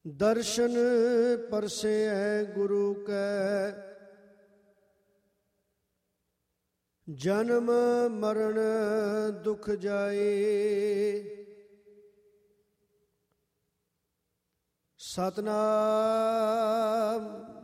ਦਰਸ਼ਨ ਪਰਸੈ ਗੁਰੂ ਕੈ, ਜਨਮ ਮਰਨ ਦੁਖ ਜਾਏ। ਸਤਿਨਾਮ